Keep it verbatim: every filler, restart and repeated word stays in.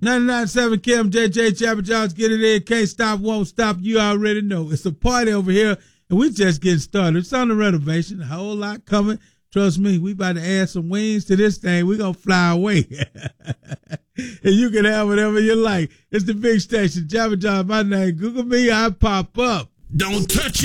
ninety-nine point seven Kim, J J, Chapper Jones, get it in. Can't stop, won't stop. You already know. It's a party over here, and we just getting started. It's on the renovation. A whole lot coming. Trust me, we about to add some wings to this thing. We gonna fly away. And you can have whatever you like. It's the big station. Chapper Jones, my name. Google me, I pop up. Don't touch it.